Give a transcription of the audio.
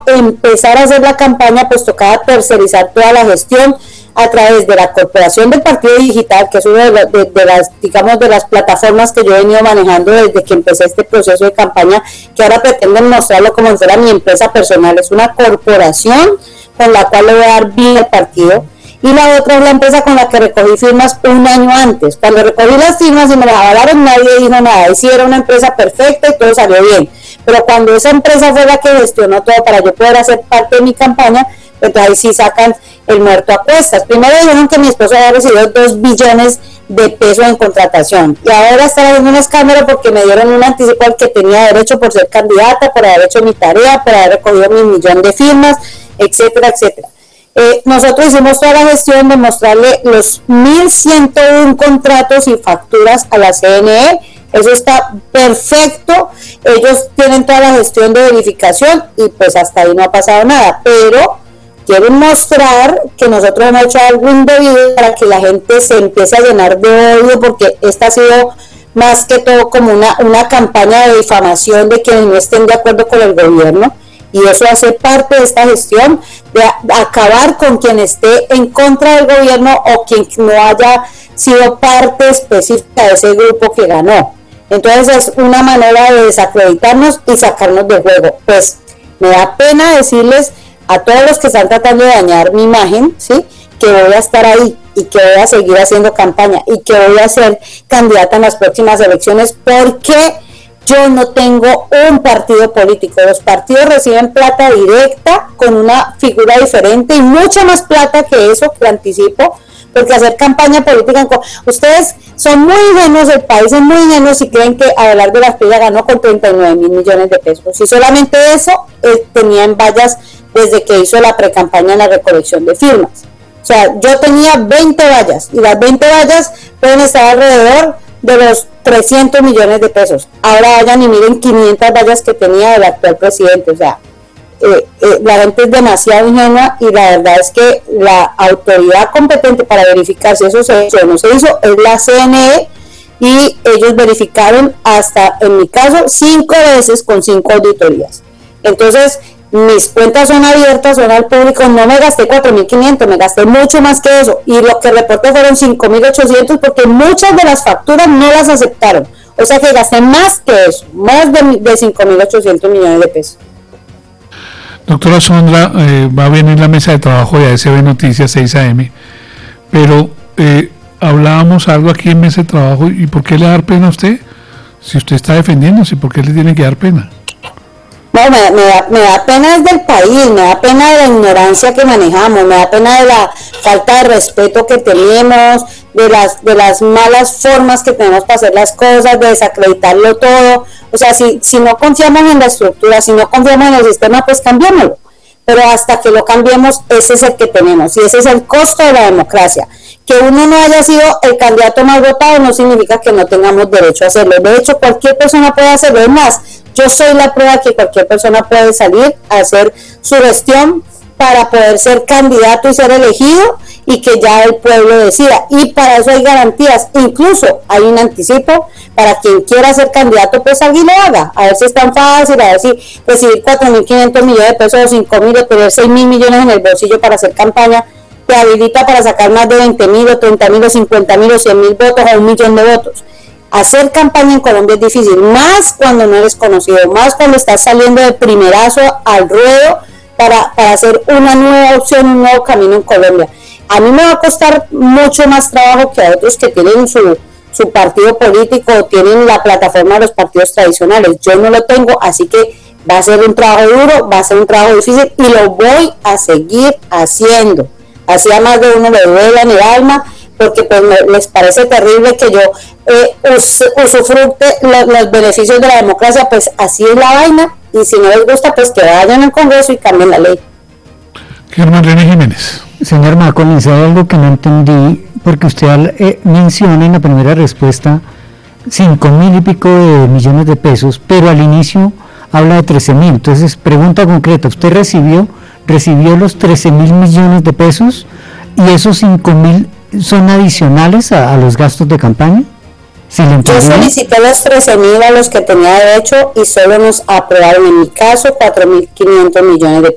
empezar a hacer la campaña, pues tocaba tercerizar toda la gestión a través de la Corporación del Partido Digital, que es una de las plataformas que yo he venido manejando desde que empecé este proceso de campaña, que ahora pretendo mostrarlo como si fuera mi empresa personal. Es una corporación con la cual le voy a dar vida al partido, y la otra es la empresa con la que recogí firmas un año antes. Cuando recogí las firmas y me las avalaron, nadie dijo nada, y sí era una empresa perfecta y todo salió bien, pero cuando esa empresa fue la que gestionó todo para yo poder hacer parte de mi campaña, entonces ahí sí sacan el muerto a cuestas. Primero dijeron que mi esposo había recibido 2 billones de pesos en contratación, y ahora están haciendo un escándalo porque me dieron un anticipo al que tenía derecho por ser candidata, por haber hecho mi tarea, por haber recogido mi 1.000.000 de firmas, etcétera, etcétera. Nosotros hicimos toda la gestión de mostrarle los 1.101 contratos y facturas a la CNE. Eso está perfecto, ellos tienen toda la gestión de verificación y pues hasta ahí no ha pasado nada, pero quieren mostrar que nosotros hemos hecho algo indebido para que la gente se empiece a llenar de odio, porque esta ha sido más que todo como una campaña de difamación de quienes no estén de acuerdo con el gobierno, y eso hace parte de esta gestión, de acabar con quien esté en contra del gobierno o quien no haya sido parte específica de ese grupo que ganó. Entonces es una manera de desacreditarnos y sacarnos del juego. Pues me da pena decirles a todos los que están tratando de dañar mi imagen, ¿sí?, que voy a estar ahí y que voy a seguir haciendo campaña y que voy a ser candidata en las próximas elecciones, porque yo no tengo un partido político. Los partidos reciben plata directa con una figura diferente y mucha más plata que eso que anticipo, porque hacer campaña política, ustedes son muy ingenuos, el país es muy ingenuo si creen que Abelardo Lasprilla ganó con 39.000 millones de pesos. Y solamente eso tenía en vallas desde que hizo la precampaña en la recolección de firmas. O sea, yo tenía 20 vallas, y las 20 vallas pueden estar alrededor de los 300 millones de pesos. Ahora vayan y miren 500 vallas que tenía el actual presidente. O sea, la gente es demasiado ingenua, y la verdad es que la autoridad competente para verificar si eso se hizo o no se hizo es la CNE, y ellos verificaron hasta, en mi caso, 5 veces con 5 auditorías. Entonces, mis cuentas son abiertas, son al público, no me gasté 4.500, me gasté mucho más que eso, y lo que reporté fueron 5.800, porque muchas de las facturas no las aceptaron. O sea que gasté más que eso, más de 5.800 millones de pesos. Doctora Sondra, va a venir la mesa de trabajo de ASB Noticias 6 AM, pero hablábamos algo aquí en mesa de trabajo, ¿y por qué le da pena a usted? Si usted está defendiéndose, ¿por qué le tiene que dar pena? No, me da pena desde el país, me da pena de la ignorancia que manejamos, me da pena de la falta de respeto que tenemos, de las malas formas que tenemos para hacer las cosas, de desacreditarlo todo. O sea, si no confiamos en la estructura, si no confiamos en el sistema, pues cambiémoslo. Pero hasta que lo cambiemos, ese es el que tenemos, y ese es el costo de la democracia. Que uno no haya sido el candidato más votado no significa que no tengamos derecho a hacerlo. De hecho, cualquier persona puede hacerlo. Es más, yo soy la prueba que cualquier persona puede salir a hacer su gestión para poder ser candidato y ser elegido, y que ya el pueblo decida. Y para eso hay garantías. Incluso hay un anticipo para quien quiera ser candidato, pues alguien lo haga. A ver si es tan fácil, a ver si recibir 4.500 millones de pesos o 5.000 o tener 6.000 millones en el bolsillo para hacer campaña te habilita para sacar más de 20.000 o 30.000 o 50.000 o 100.000 votos o 1.000.000 de votos. Hacer campaña en Colombia es difícil, más cuando no eres conocido, más cuando estás saliendo de primerazo al ruedo para hacer una nueva opción, un nuevo camino en Colombia. A mí me va a costar mucho más trabajo que a otros que tienen su partido político o tienen la plataforma de los partidos tradicionales. Yo no lo tengo, así que va a ser un trabajo duro, va a ser un trabajo difícil, y lo voy a seguir haciendo. Así a más de uno le duele en el alma, porque pues les parece terrible que yo usufructe los beneficios de la democracia. Pues así es la vaina, y si no les gusta, pues que vayan al Congreso y cambien la ley. Germán René Jiménez. Señor Macaulay, hay algo que no entendí, porque usted menciona en la primera respuesta 5.000 y pico de millones de pesos, pero al inicio habla de 13.000. Entonces, pregunta concreta, ¿usted recibió los 13.000 millones de pesos, y esos 5.000 son adicionales a los gastos de campaña? ¿Sí le yo solicité los 13.000 a los que tenía derecho, y solo nos aprobaron, en mi caso, 4.500 millones de pesos.